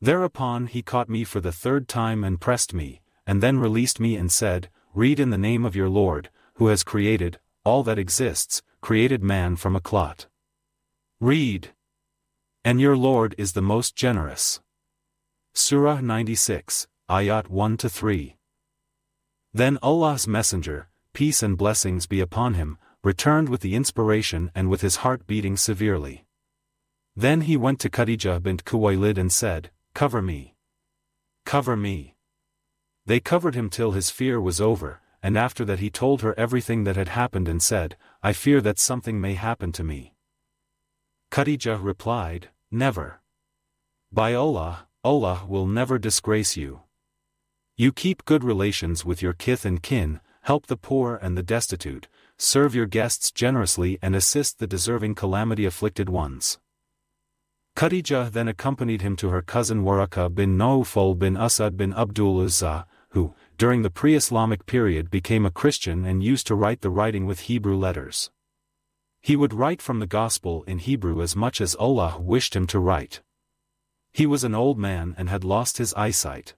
Thereupon he caught me for the third time and pressed me, and then released me and said, "Read in the name of your Lord, who has created all that exists, created man from a clot. Read. And your Lord is the most generous." Surah 96, Ayat 1-3. Then Allah's Messenger, peace and blessings be upon him, returned with the inspiration and with his heart beating severely. Then he went to Khadijah bint Khuwaylid and said, "Cover me. Cover me." They covered him till his fear was over, and after that he told her everything that had happened and said, "I fear that something may happen to me." Khadijah replied, "Never. By Allah, Allah will never disgrace you. You keep good relations with your kith and kin, help the poor and the destitute, serve your guests generously and assist the deserving calamity-afflicted ones." Khadijah then accompanied him to her cousin Waraka bin Nawfal bin Asad bin Abdul Uzza, who, during the pre-Islamic period became a Christian and used to write the writing with Hebrew letters. He would write from the Gospel in Hebrew as much as Allah wished him to write. He was an old man and had lost his eyesight.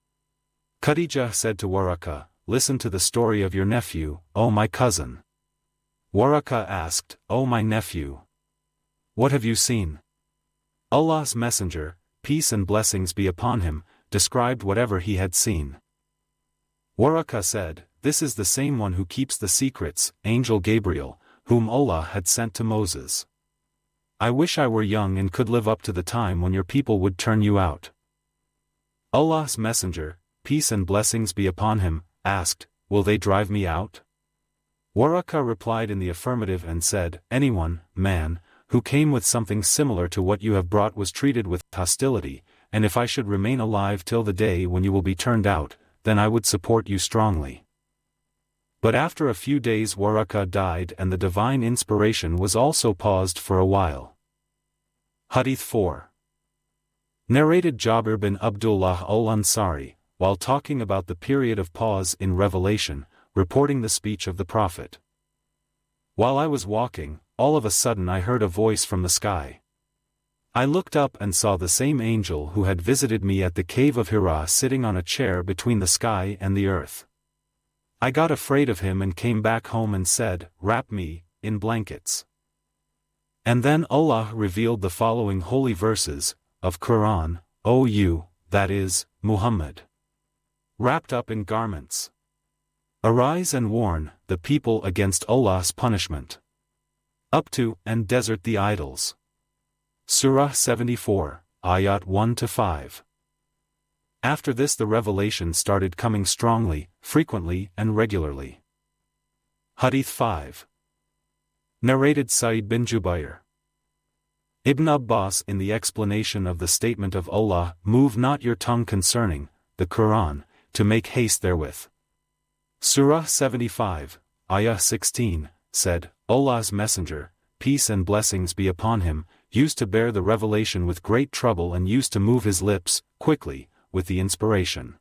Khadijah said to Waraka, "Listen to the story of your nephew, O my cousin." Waraka asked, "O my nephew, what have you seen?" Allah's Messenger, peace and blessings be upon him, described whatever he had seen. Waraka said, "This is the same one who keeps the secrets, Angel Gabriel, whom Allah had sent to Moses. I wish I were young and could live up to the time when your people would turn you out." Allah's Messenger, peace and blessings be upon him, asked, "Will they drive me out?" Waraka replied in the affirmative and said, "Anyone, man, who came with something similar to what you have brought was treated with hostility, and if I should remain alive till the day when you will be turned out, then I would support you strongly." But after a few days Waraka died and the divine inspiration was also paused for a while. Hadith 4. Narrated Jabir bin Abdullah al-Ansari, while talking about the period of pause in revelation, reporting the speech of the Prophet. While I was walking, all of a sudden I heard a voice from the sky. I looked up and saw the same angel who had visited me at the cave of Hira sitting on a chair between the sky and the earth. I got afraid of him and came back home and said, "Wrap me in blankets." And then Allah revealed the following holy verses of Quran, "O you, that is, Muhammad, wrapped up in garments. Arise and warn the people against Allah's punishment. Up to and desert the idols." Surah 74, Ayat 1-5. After this the revelation started coming strongly, frequently and regularly. Hadith 5. Narrated Sa'id bin Jubayr. Ibn Abbas in the explanation of the statement of Allah, "Move not your tongue concerning the Quran, to make haste therewith." Surah 75, Ayah 16, said, Allah's Messenger, peace and blessings be upon him, used to bear the revelation with great trouble and used to move his lips, quickly, with the inspiration.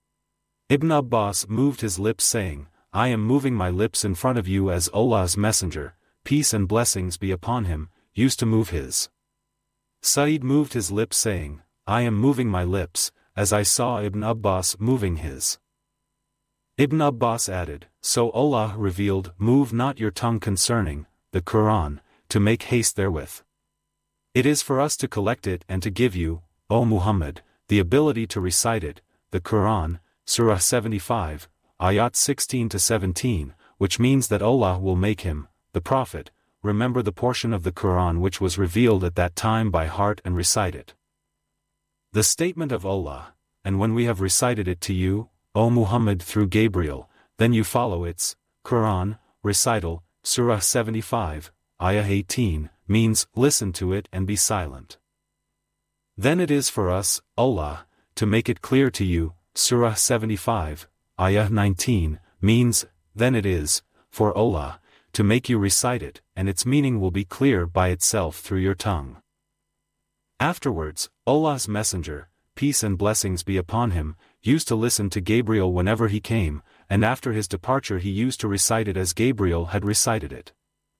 Ibn Abbas moved his lips saying, "I am moving my lips in front of you as Allah's Messenger, peace and blessings be upon him, used to move his." Sa'id moved his lips saying, "I am moving my lips, as I saw Ibn Abbas moving his." Ibn Abbas added, "So Allah revealed, move not your tongue concerning the Quran, to make haste therewith. It is for us to collect it and to give you, O Muhammad, the ability to recite it, the Quran." Surah 75, Ayat 16-17, which means that Allah will make him, the Prophet, remember the portion of the Quran which was revealed at that time by heart and recite it. The statement of Allah, "And when we have recited it to you, O Muhammad through Gabriel, then you follow its Quran recital." Surah 75, Ayah 18, means, listen to it and be silent. Then it is for us, Allah, to make it clear to you. Surah 75, Ayah 19, means, then it is, for Allah, to make you recite it, and its meaning will be clear by itself through your tongue. Afterwards, Allah's Messenger, peace and blessings be upon him, used to listen to Gabriel whenever he came, and after his departure he used to recite it as Gabriel had recited it.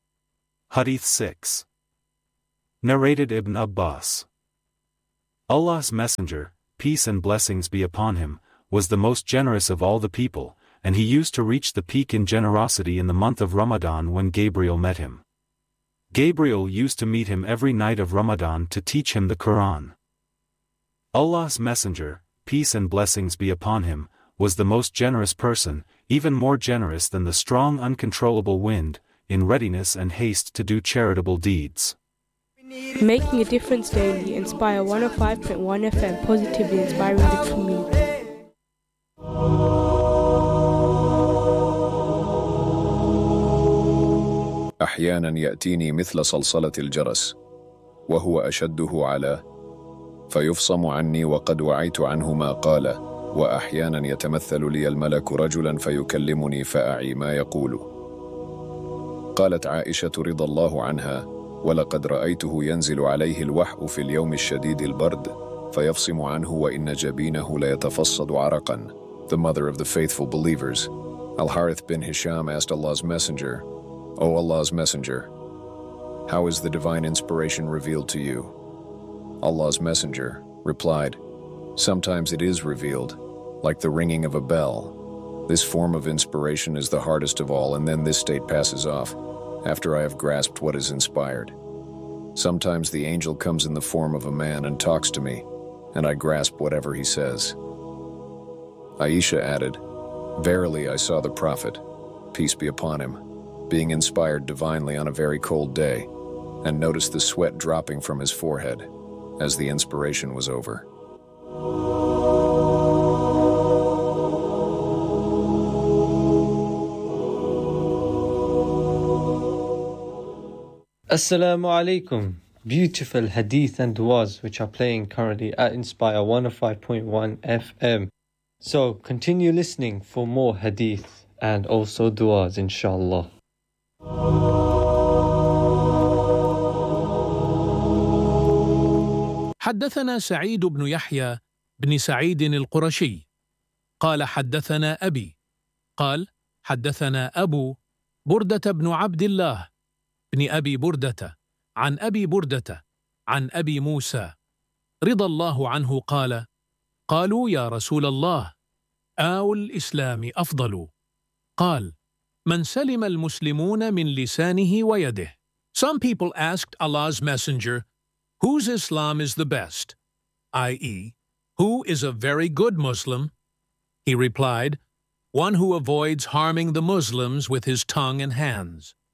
Hadith 6. Narrated Ibn Abbas. Allah's Messenger, peace and blessings be upon him, was the most generous of all the people, and he used to reach the peak in generosity in the month of Ramadan when Gabriel met him. Gabriel used to meet him every night of Ramadan to teach him the Quran. Allah's Messenger, peace and blessings be upon him, was the most generous person, even more generous than the strong uncontrollable wind, in readiness and haste to do charitable deeds. Making a difference daily. Inspire 105.1 FM, positively inspiring the community. أحيانا يأتيني مثل صلصلة الجرس وهو أشده على فيفصم عني وقد وعيت عنه ما قال وأحيانا يتمثل لي الملك رجلا فيكلمني فأعي ما يقول. قالت عائشة رضي الله عنها: ولقد رأيته ينزل عليه الوحي في اليوم الشديد البرد فيفصم عنه وإن جبينه ليتفصد عرقا. The mother of the faithful believers, Al-Harith bin Hisham, asked Allah's Messenger, O Allah's Messenger, how is the divine inspiration revealed to you? Allah's Messenger replied, sometimes it is revealed, like the ringing of a bell. This form of inspiration is the hardest of all, and then this state passes off, after I have grasped what is inspired. Sometimes the angel comes in the form of a man and talks to me, and I grasp whatever he says. Aisha added, verily I saw the Prophet, peace be upon him, being inspired divinely on a very cold day, and noticed the sweat dropping from his forehead, as the inspiration was over. Assalamu alaikum. Beautiful hadith and du'as which are playing currently at Inspire 105.1 FM. So continue listening for more hadith and also du'as, inshallah. حدثنا سعيد بن يحيى بن سعيد القرشي قال حدثنا أبي قال حدثنا أبو بردة بن عبد الله بن أبي بردة عن أبي بردة عن أبي موسى رضي الله عنه قال قالوا يا رسول الله آو الإسلام أفضل قال من سلم المسلمون من لسانه ويده. Some people asked Allah's Messenger, whose Islam is the best, i.e., who is a very good Muslim? He replied, one who avoids harming the Muslims with his tongue and hands.